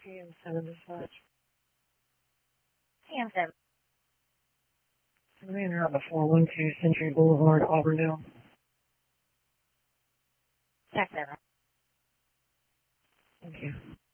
PM7 dispatch. PM7. Commander on the 412 Century Boulevard, Auburndale. Check 7. Thank you.